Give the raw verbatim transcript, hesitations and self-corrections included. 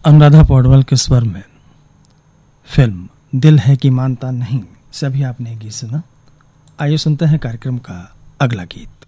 अनुराधा पौडवाल के स्वर में फिल्म दिल है कि मानता नहीं से अभी आपने गीत सुना। आइए सुनते हैं कार्यक्रम का अगला गीत।